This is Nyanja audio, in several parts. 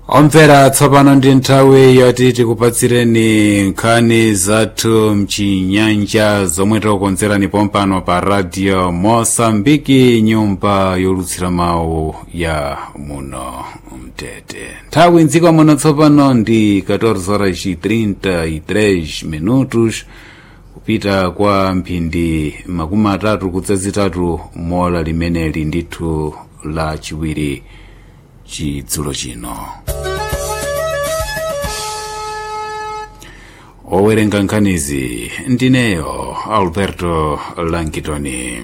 Omvera tsopano ndi nthawi yoti tikupatsireni nkhani zathu mchinyanja zomwe tikukonzerani pompano pa radio Mosambiki, nyumba yolutsira mawu ya muno mtete. Nthawi mdziko muno tsopano ndi 14:33 kupita kwa mphindi makumi atatu kudzazitatu mola limeneli ndithu la chiwiri chidzulo chino. Owerenga nkhanizi ndineyo Alberto Lankitoni.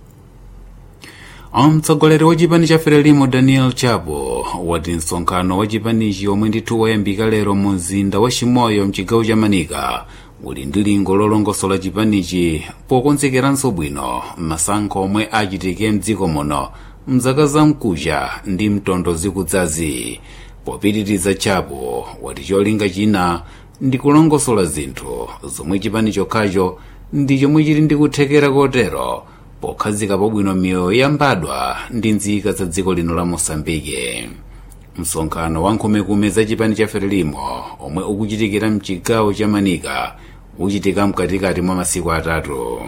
Mtsogoleri wa chipani cha Frelimo Daniel Chapo wati msonkhano wa chipanichi omwe ndithu wayambika lero mu mzinda wa Chimoyo mchigawo cha Manika uli ndi lingo lolongosola chipanichi pokonzekeranso bwino masankho omwe achitike mdziko muno mzaka zamkuja ndi mtondo zikudzazi. Popitiriza Chapo wati cholinga china ndi kulongosola zinthu zomwe chipani chokhacho ndi chomwe chili ndi kuthekera kotero pokhazika pabwino miyoyo yambadwa ndi nzika za dziko lino la Mosambike. Msonkhano wa nkhumekume za chipani cha Frelimo omwe ukuchitikira mchigawo cha Manika uchitika mkatikati mwa masiku atatu.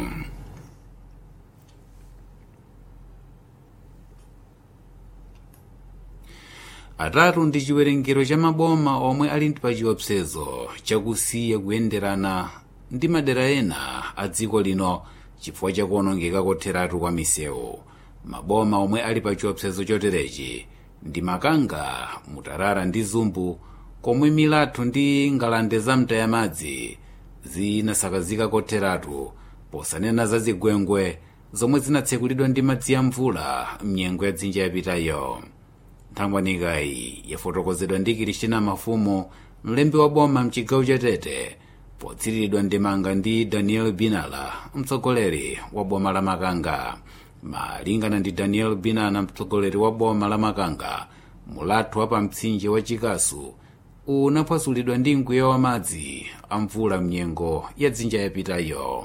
Atatu ndi chiwerengero cha maboma omwe ali pa chiopsezo chakusiya kuyenderana ndi madera ena a dziko lino chifukwa chakuonongeka kotheratu kwa misewu. Maboma omwe ali pa chiopsezo choterechi ndi Makanga, Mutarara ndi Zumbu, komwe Milatho ndi Ngalande za mtayamadzi zinasakazika kotheratu, posanena za zigwengwe zomwe zinatsekulidwa ndi madzi ya mvula mnyengo ya dzinja yapitayo. Nthangwanikayi yafotokozedwa ndi Kristina Mafumo, mlembi wa boma mchigawo cha Tete, potsiriridwa ndemanga ndi Daniel Binala, mtsogoleri wa boma la Makanga. Malingana ndi Daniel Binala, mtsogoleri wa boma la Makanga, mulatho wa pa mtsinje wa Chikasu unaphwasulidwa ndi mkwiyo wa madzi a mvula mnyengo ya dzinja yapitayo.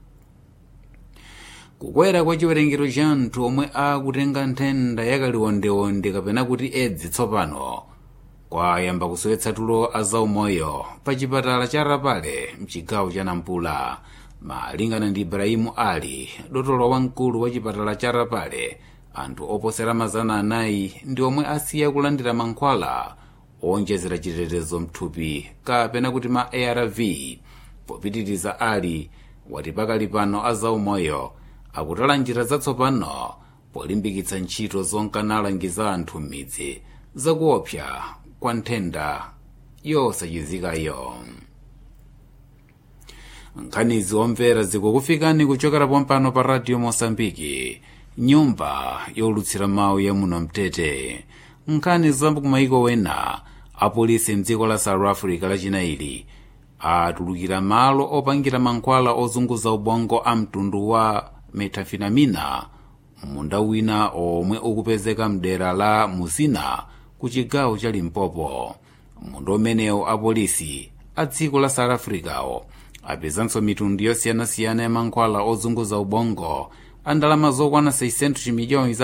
Kukwera kwa chiwerengero cha anthu omwe akutenga nthenda yakaliwondeonde kapena kuti edzi tsopano kwayamba kusowetsa tulo azaumoyo pa chipatala cha Rapale mchigawo cha Nampula. Malingana ndi Ibrahimu Ali, dotolo wamkulu wa chipatala cha Rapale, anthu oposera 400 ndi omwe asiya kulandira mankhwala owonjezera chitetezo mthupi kapena kuti ma ARV. Popitiriza Ali wati pakali pano azaumoyo akutala njira zatsopano polimbikitsa ntchito zonkanalangiza anthu m'midzi zakuopsa kwa nthenda yosachizikayo. Nkhanizi omvera zikukufikani kuchokera pompano pa radio Mosambiki, nyumba yolutsira mawu ya muno mtete. Nkhani zamkumayiko wena, apolisi mdziko la South Africa lachinaili atulukira malo opangira mankhwala ozunguza ubongo a mtundu wa methamphetamine munda wina omwe ukupezeka mdera la Musina ku chigawo cha Limpopo. Munda umenewo apolisi a dziko la South Africa apezanso mitundu yosiyanasiyana ya mankhwala ozunguza ubongo a ndalama zokwana 600 miliyoni